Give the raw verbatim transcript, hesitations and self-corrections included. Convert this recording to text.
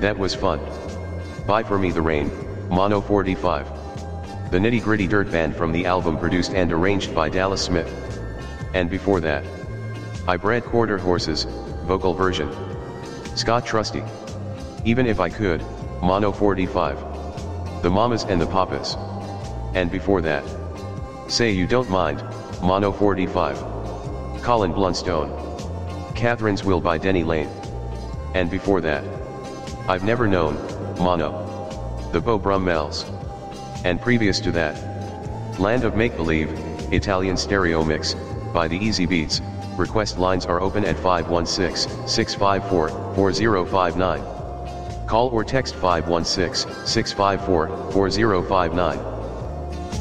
That was fun. Buy For Me the Rain, Mono forty-five. The Nitty Gritty Dirt Band from the album produced and arranged by Dallas Smith. And before that, I Bred Quarter Horses, vocal version. Scott Trusty. Even If I Could, Mono forty-five. The Mamas and the Papas. And before that, Say You Don't Mind, Mono forty-five. Colin Blunstone. Catherine's Will by Denny Lane. And before that, I've Never Known, Mono. The Beau Brummels. And previous to that, Land of Make Believe, Italian stereo mix, by the Easy Beats. Request lines are open at five one six, six five four, four zero five nine. Call or text five one six, six five four, four zero five nine.